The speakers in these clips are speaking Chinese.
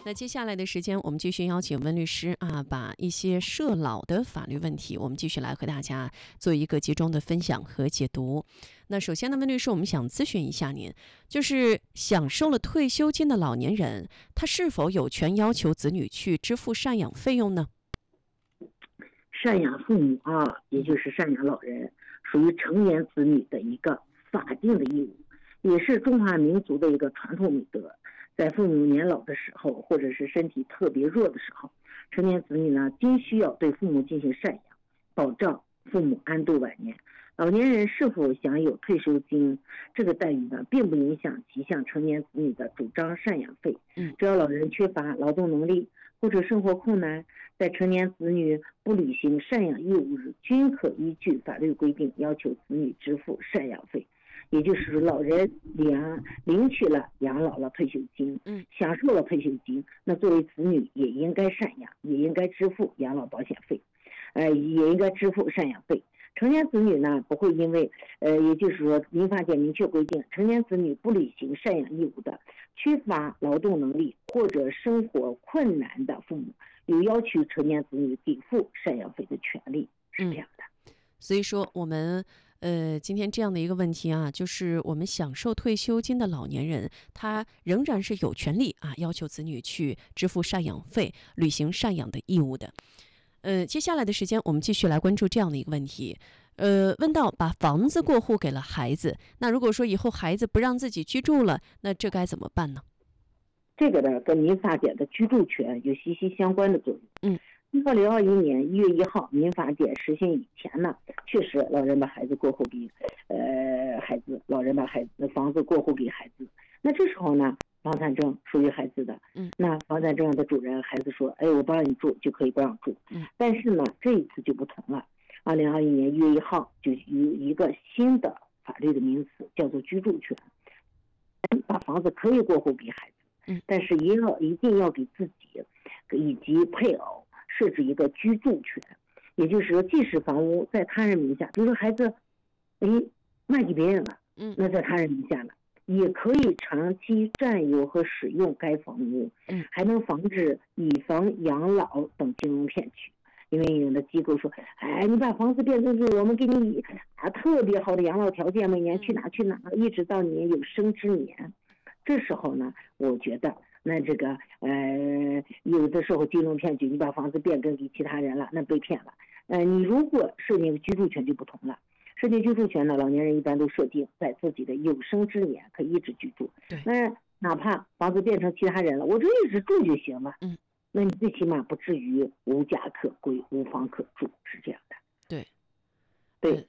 那接下来的时间，我们继续邀请温律师把一些涉老的法律问题，我们继续来和大家做一个集中的分享和解读。那首先呢，温律师，我们想咨询一下您，就是享受了退休金的老年人，他是否有权要求子女去支付赡养费用呢？ 赡养父母也就是赡养老人，属于成年子女的一个法定的义务，也是中华民族的一个传统美德。在父母年老的时候，或者是身体特别弱的时候，成年子女呢均需要对父母进行赡养，保障父母安度晚年。老年人是否享有退休金，这个待遇呢，并不影响其向成年子女的主张赡养费。只要老人缺乏劳动能力或者生活困难，在成年子女不履行赡养义务时，均可依据法律规定要求子女支付赡养费。也就是说，老人领取了养老了退休金，享受了退休金，那作为子女也应该赡养，也应该支付养老保险费，也应该支付赡养费。成年子女呢，不会因为也就是说，民法典明确规定，成年子女不履行赡养义务的，缺乏劳动能力或者生活困难的父母，有要求成年子女给付赡养费的权利，是这样的。 所以说我们今天这样的一个问题就是我们享受退休金的老年人，他仍然是有权利要求子女去支付赡养费，履行赡养的义务的。接下来的时间我们继续来关注这样的一个问题。问到把房子过户给了孩子，那如果说以后孩子不让自己居住了，那这该怎么办呢？ 这个呢，跟民法典的居住权有息息相关的作用。2021年1月1号民法典实行以前呢，确实老人把孩子过户给孩子，老人把房子过户给孩子，那这时候呢，房产证属于孩子的，那房产证的主人孩子说，我不让你住就可以不让住。但是呢，这一次就不同了。2021年1月1号就有一个新的法律的名词，叫做居住权。把房子可以过户给孩子，但是一定要给自己以及配偶设置一个居住权，也就是说，即使房屋在他人名下，比如说孩子卖给别人了，那在他人名下了，也可以长期占有和使用该房屋，还能防止以房养老等金融骗局。因为有的机构说，你把房子变成是我们给你特别好的养老条件，每年去哪去哪，一直到你有生之年。这时候呢，我觉得那这个有的时候金融骗局，你把房子变更给其他人了，那被骗了。你如果设定居住权就不同了。设定居住权呢，老年人一般都设定在自己的有生之年可以一直居住。那哪怕房子变成其他人了，我就一直住就行了。那你最起码不至于无家可归、无房可住，是这样的。对，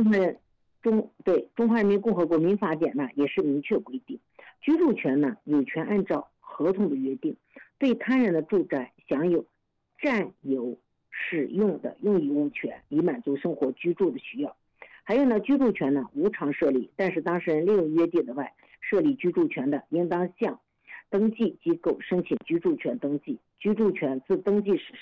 中华人民共和国民法典呢也是明确规定，居住权呢有权按照合同的约定，对他人的住宅享有占有、使用的用益物权，以满足生活居住的需要。还有呢，居住权呢无偿设立，但是当事人另有约定的外，设立居住权的，应当向登记机构申请居住权登记。居住权自登记时